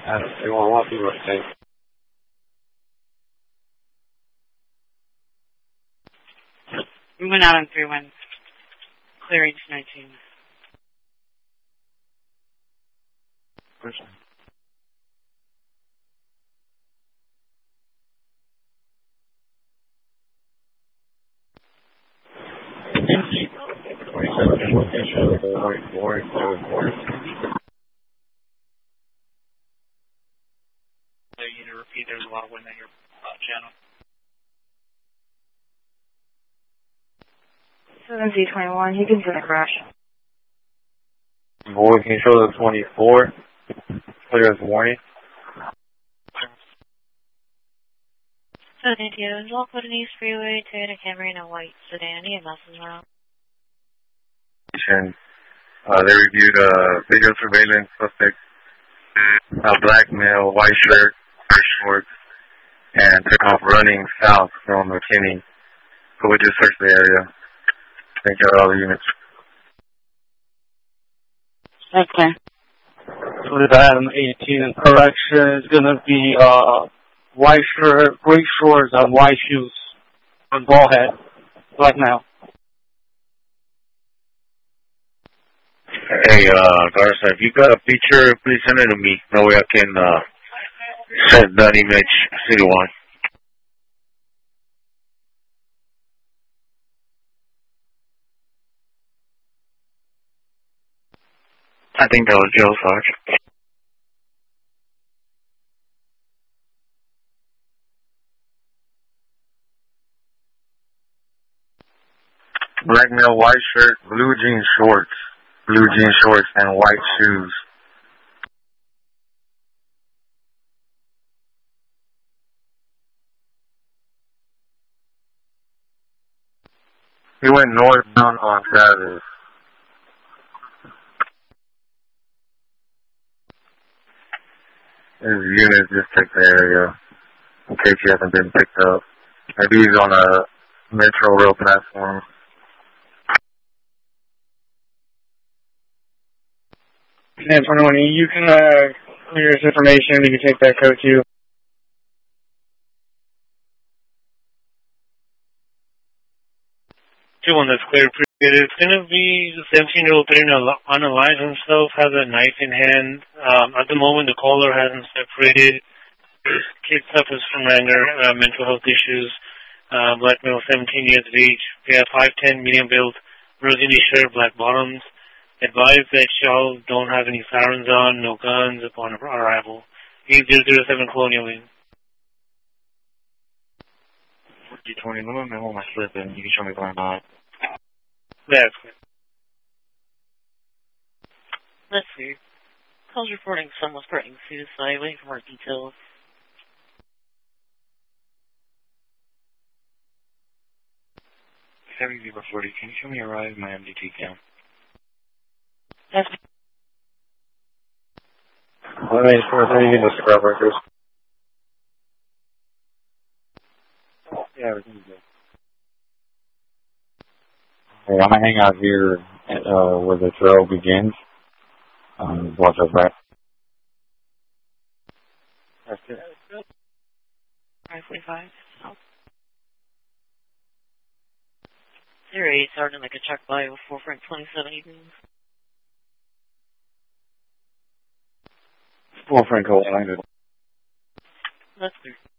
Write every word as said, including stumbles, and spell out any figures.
Adam three one one, be right. We went out on three one. Clearing to nineteen. Person. twenty-seven, twenty-four, twenty-four. You need to repeat, there's a lot of wind on your uh, channel. seven Z twenty-one, he can send a crash. Boy, can you show the twenty-four? Clear as warning. seven eighty-two, Lockwood and East Freeway, Toyota Camry and a white sedan, E M S is around. Uh, they reviewed uh, video surveillance suspect, a black male, white shirt, gray shorts, and took off running south from McKinney. So we just searched the area. Thank you, all the units. Okay. So with Adam eighteen, correction is going to be uh, white shirt, gray shorts, and white shoes on ball head right now. Hey, uh, Garza, if you got a picture, please send it to me. That way I can uh, send that image citywide. I think that was Joe Sarge. Black male, white shirt, blue jean shorts. Blue jean shorts and white shoes. He went northbound on Travis. His unit just checked the area in case he hasn't been picked up. Maybe he's on a Metro Rail platform. ten twenty-one, you can uh, clear this information. You can take that code too. two one, that's clear. It's going to be the seventeen-year-old putting unalive himself, has a knife in hand. Um, at the moment, the caller hasn't separated. Kid suffers from anger, uh, mental health issues. Uh, black male, seventeen years of age. We have five ten, medium build, rosy shirt, black bottoms. Advise that y'all don't have any sirens on, no guns upon arrival. eight zero zero seven Colonial Lane. G twenty, let me hold my slip and you can show me where I'm at. That's good. Let's see. Calls reporting someone's threatening suicide, waiting for more details. seven zero forty, can you show me a ride my M D T cam? Yes. one eight four three, you can just grab records. Yeah, everything's good. Hey, I'm gonna hang out here uh, where the trail begins. Um, watch our back. That's it. five forty-five. Oh. zero eight, Sergeant, make a check by with four Frank twenty-seven evenings. Four Frank, hold on. That's clear.